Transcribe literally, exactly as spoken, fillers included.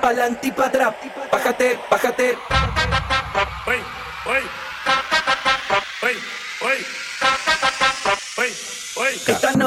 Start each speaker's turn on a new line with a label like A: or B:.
A: pa'lante y pa' atrás. Bájate, bájate.
B: Oye, oye. Oye, oye. Oye, oye.
A: Esta